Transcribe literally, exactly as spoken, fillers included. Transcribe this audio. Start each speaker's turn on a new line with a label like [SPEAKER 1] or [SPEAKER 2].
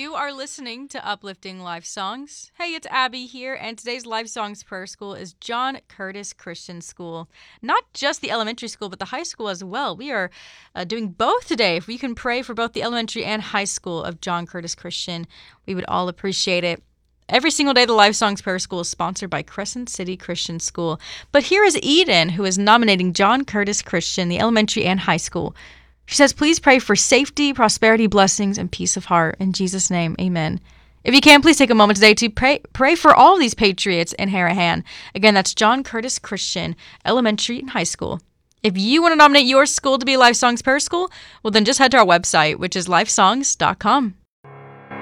[SPEAKER 1] You are listening to Uplifting Life Songs. Hey, it's Abby here, and today's Life Songs Prayer School is John Curtis Christian School. Not just the elementary school, but the high school as well. We are uh, doing both today. If we can pray for both the elementary and high school of John Curtis Christian, we would all appreciate it. Every single day, the Life Songs Prayer School is sponsored by Crescent City Christian School. But here is Eden, who is nominating John Curtis Christian, the elementary and high school. She says, please pray for safety, prosperity, blessings, and peace of heart. In Jesus' name, amen. If you can, please take a moment today to pray pray for all these patriots in Harahan. Again, that's John Curtis Christian, elementary and high school. If you want to nominate your school to be Life Songs Prayer School, well, then just head to our website, which is life songs dot com.